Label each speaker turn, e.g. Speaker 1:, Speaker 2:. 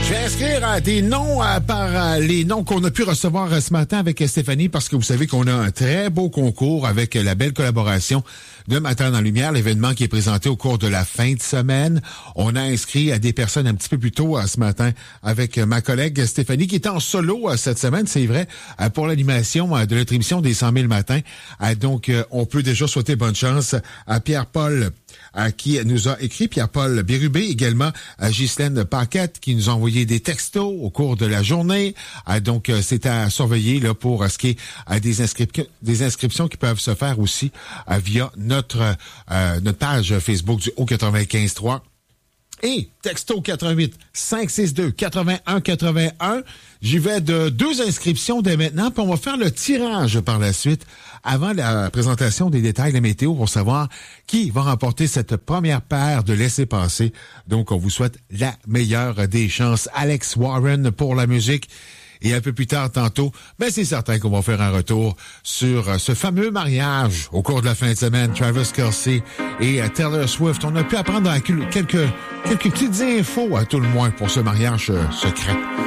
Speaker 1: Je vais inscrire des noms par les noms qu'on a pu recevoir ce matin avec Stéphanie, parce que vous savez qu'on a un très beau concours avec la belle collaboration de Matin dans la Lumière, l'événement qui est présenté au cours de la fin de semaine. On a inscrit à des personnes un petit peu plus tôt ce matin avec ma collègue Stéphanie, qui est en solo cette semaine, c'est vrai, pour l'animation de notre émission des 100 000 matins. Donc, on peut déjà souhaiter bonne chance à Pierre-Paul qui nous a écrit, Pierre-Paul Bérubé, également à Ghislaine Paquette qui nous a envoyé des textos au cours de la journée. Donc, c'est à surveiller là pour ce qui est des inscriptions qui peuvent se faire aussi via notre page Facebook du Haut-95.3. Et texto 88 562 81 81. J'y vais de 2 inscriptions dès maintenant, puis on va faire le tirage par la suite avant la présentation des détails de la météo pour savoir qui va remporter cette première paire de laissez-passer. Donc, on vous souhaite la meilleure des chances. Alex Warren pour la musique. Et un peu plus tard, tantôt, c'est certain qu'on va faire un retour sur ce fameux mariage au cours de la fin de semaine. Travis Kelce et Taylor Swift. On a pu apprendre quelques petites infos, à tout le moins, pour ce mariage secret.